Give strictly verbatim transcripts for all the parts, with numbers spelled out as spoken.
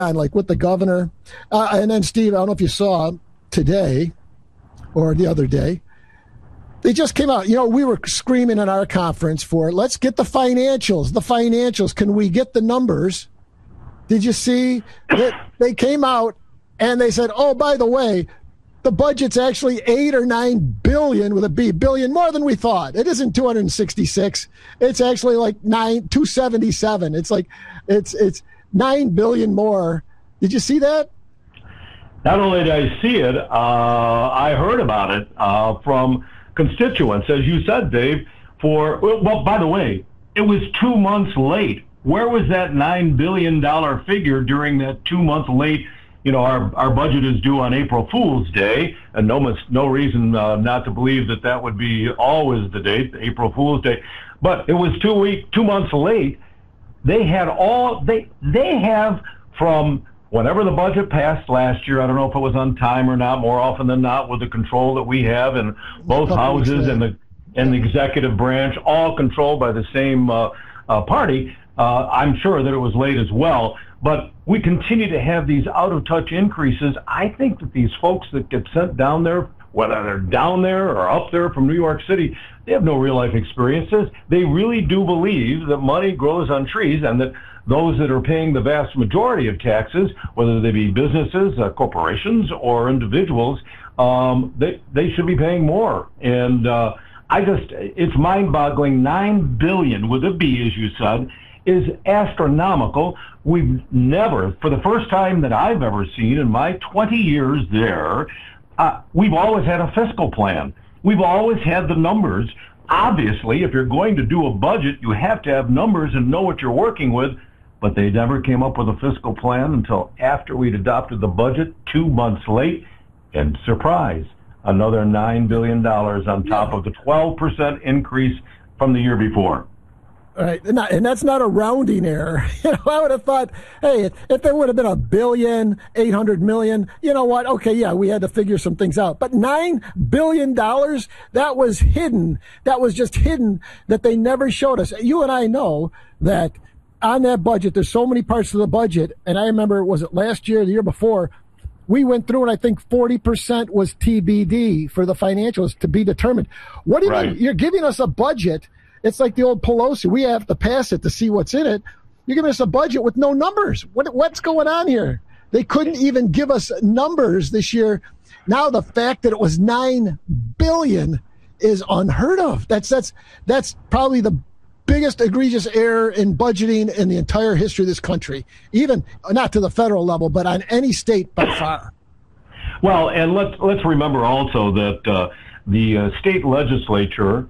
on, like with the governor. Uh, and then, Steve, I don't know if you saw today or the other day, they just came out. You know, we were screaming in our conference for, let's get the financials, the financials. Can we get the numbers? Did you see that they came out and they said, oh, by the way, the budget's actually eight or nine billion with a B, billion more than we thought. It isn't two hundred sixty-six. It's actually like nine, two seventy-seven. It's like, it's, it's nine billion more. Did you see that? Not only did I see it, uh, I heard about it uh, from constituents, as you said, Dave, for, well, well, by the way, it was two months late. Where was that nine billion dollars figure during that two month late? You know, our, our budget is due on April Fool's Day, and no, no reason uh, not to believe that that would be always the date, April Fool's Day. But it was two week, two months late. They had all, they, they have from whenever the budget passed last year, I don't know if it was on time or not, more often than not, with the control that we have in both houses and the, and the executive branch, all controlled by the same uh, uh, party, uh, I'm sure that it was late as well. But we continue to have these out-of-touch increases. I think that these folks that get sent down there, whether they're down there or up there from New York City, they have no real-life experiences. They really do believe that money grows on trees and that those that are paying the vast majority of taxes, whether they be businesses, uh, corporations, or individuals, um, they, they should be paying more. And uh, I just, it's mind-boggling. Nine billion dollars with a B, as you said, is astronomical. We've never, for the first time that I've ever seen in my twenty years there, uh, we've always had a fiscal plan. We've always had the numbers. Obviously, if you're going to do a budget, you have to have numbers and know what you're working with, but they never came up with a fiscal plan until after we'd adopted the budget, two months late, and surprise, another nine billion dollars on top of the twelve percent increase from the year before. All right, and, not, and that's not a rounding error. You know, I would have thought, hey, if there would have been a billion, eight hundred million, you know what? Okay, yeah, we had to figure some things out. But nine billion dollars, that was hidden. That was just hidden that they never showed us. You and I know that on that budget, there's so many parts of the budget. And I remember, was it last year, the year before, we went through and I think forty percent was T B D for the financials to be determined. What do you right. mean? You're giving us a budget. It's like the old Pelosi. We have to pass it to see what's in it. You're giving us a budget with no numbers. What, what's going on here? They couldn't even give us numbers this year. Now the fact that it was nine billion dollars is unheard of. That's, that's, that's probably the biggest egregious error in budgeting in the entire history of this country. Even not to the federal level, but on any state by far. Well, and let's, let's remember also that, uh, the uh, state legislature,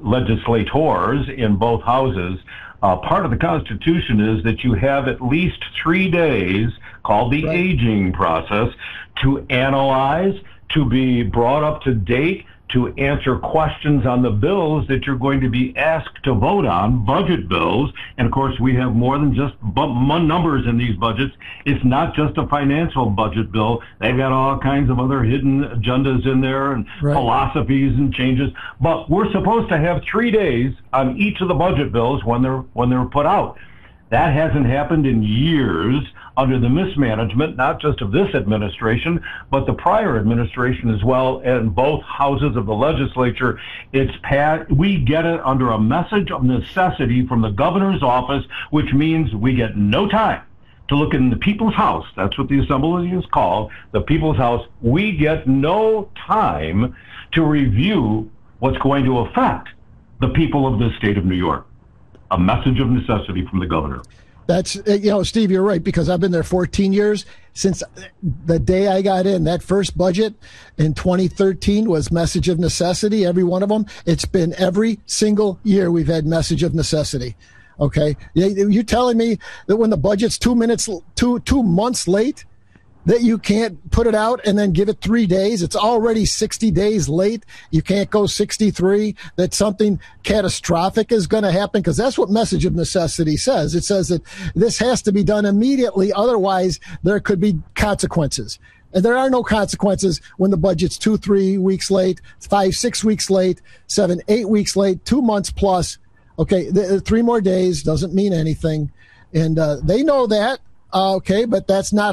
legislators in both houses, uh, part of the Constitution is that you have at least three days, called the right. aging process, to analyze, to be brought up to date, to answer questions on the bills that you're going to be asked to vote on, budget bills. And of course, we have more than just bu- numbers in these budgets. It's not just a financial budget bill. They've got all kinds of other hidden agendas in there and right. philosophies and changes. But we're supposed to have three days on each of the budget bills when they're when they're put out. That hasn't happened in years under the mismanagement, not just of this administration, but the prior administration as well, and both houses of the legislature. It's passed. We get it under a message of necessity from the governor's office, which means we get no time to look in the people's house. That's what the assembly is called, the people's house. We get no time to review what's going to affect the people of the state of New York. A message of necessity from the governor. That's, you know, Steve, you're right, because I've been there fourteen years. Since the day I got in, that first budget in twenty thirteen was message of necessity, every one of them. It's been every single year we've had message of necessity. Okay. You're telling me that when the budget's two minutes, two, two months late, that you can't put it out and then give it three days. It's already sixty days late. You can't go sixty-three, that something catastrophic is going to happen, because that's what message of necessity says. It says that this has to be done immediately. Otherwise, there could be consequences. And there are no consequences when the budget's two, three weeks late, five, six weeks late, seven, eight weeks late, two months plus. Okay, the, three more days doesn't mean anything. And uh, they know that. Uh, okay, but that's not